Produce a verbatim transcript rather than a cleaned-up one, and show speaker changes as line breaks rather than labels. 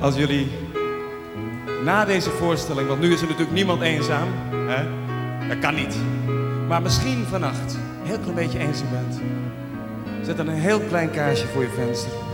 als jullie na deze voorstelling, want nu is er natuurlijk niemand eenzaam, hè? Dat kan niet. Maar misschien vannacht een heel klein beetje eenzaam bent. Zet dan een heel klein kaarsje voor je venster.